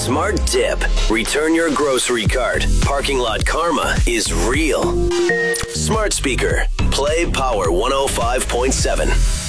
Smart Dip. Return your grocery cart. Parking lot karma is real. Smart speaker. Play Power 105.7.